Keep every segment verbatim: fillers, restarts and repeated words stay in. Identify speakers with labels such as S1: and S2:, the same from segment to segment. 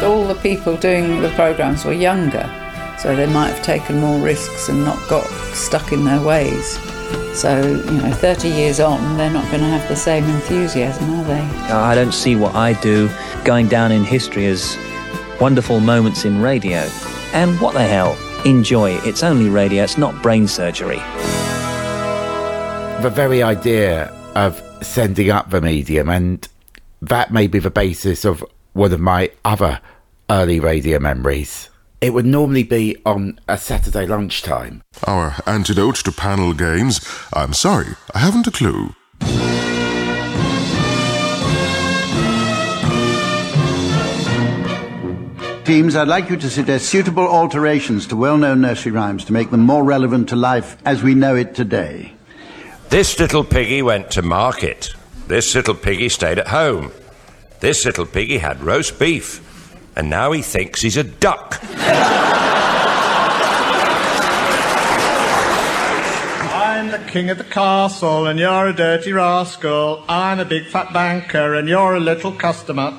S1: all the people doing the programmes were younger, so they might have taken more risks and not got stuck in their ways. So, you know, thirty years on, they're not going to have the same enthusiasm, are they?
S2: I don't see what I do going down in history as wonderful moments in radio. And what the hell? Enjoy. It's only radio, it's not brain surgery.
S3: The very idea of sending up the medium, and that may be the basis of one of my other early radio memories. It would normally be on a Saturday lunchtime.
S4: Our antidote to panel games. I'm sorry, I haven't a clue.
S5: Teams, I'd like you to suggest suitable alterations to well-known nursery rhymes to make them more relevant to life as we know it today.
S6: This little piggy went to market. This little piggy stayed at home. This little piggy had roast beef. And now he thinks he's a duck.
S7: I'm the king of the castle and you're a dirty rascal. I'm a big fat banker and you're a little customer.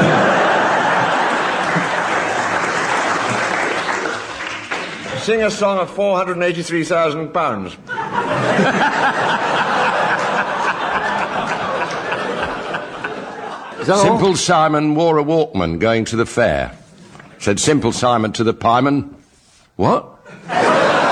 S6: Sing a song of four hundred eighty-three thousand pounds. Simple Simon wore a Walkman going to the fair. Said Simple Simon to the pieman, "What?